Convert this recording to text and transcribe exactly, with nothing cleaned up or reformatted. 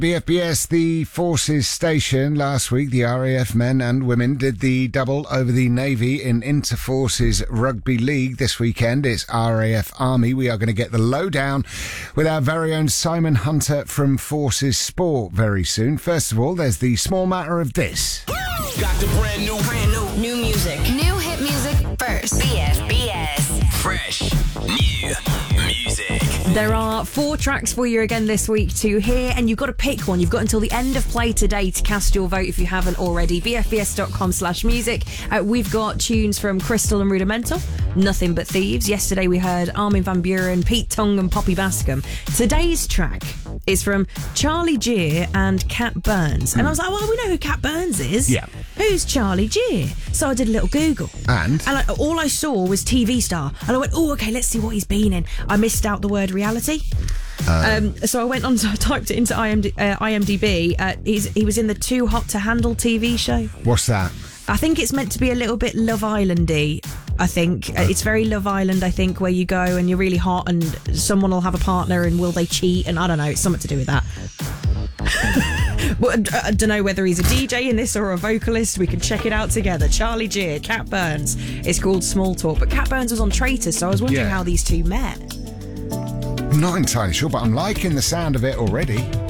B F B S, the Forces Station. Last week, the R A F men and women did the double over the Navy in Inter-Forces Rugby League. This weekend, it's R A F Army. We are going to get the lowdown with our very own Simon Hunter from Forces Sport very soon. First of all, there's the small matter of this. Got the brand new, brand new, new music. New hit music first. B F B S. Fresh, new music. There are four tracks for you again this week to hear, and you've got to pick one. You've got until the end of play today to cast your vote if you haven't already. B F B S dot com slash music. Uh, we've got tunes from Crystal and Rudimental, Nothing But Thieves. Yesterday we heard Armin van Buuren, Pete Tong and Poppy Bascom. Today's track is from Charlie Geer and Cat Burns. And I was like, well, we know who Cat Burns is. Yeah. Who's Charlie Geer? So I did a little Google. And? And I, all I saw was T V star. And I went, oh, okay, let's see what he's been in. I missed out the word reality. Uh, um, so I went on, so I typed it into I M D, uh, I M D B. Uh, he's, he was in the Too Hot to Handle T V show. What's that? I think it's meant to be a little bit Love Island-y, I think. Uh, it's very Love Island, I think, where you go and you're really hot and someone will have a partner and will they cheat? And I don't know, it's something to do with that. Well, I don't know whether he's a D J in this or a vocalist. We can check it out together. Charlie Geer, Cat Burns. It's called Small Talk. But Cat Burns was on Traitors, so I was wondering Yeah. how these two met. I'm not entirely sure, but I'm liking the sound of it already.